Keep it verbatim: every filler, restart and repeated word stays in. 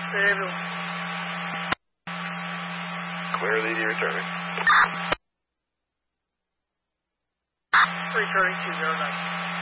Fayetteville. Clear lead, you returning. Returning to zero nine.